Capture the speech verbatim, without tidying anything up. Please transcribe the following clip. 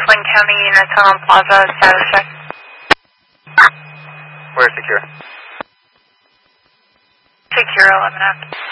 Flynn County units on Plaza, status check. Where's secure? Secure eleven F.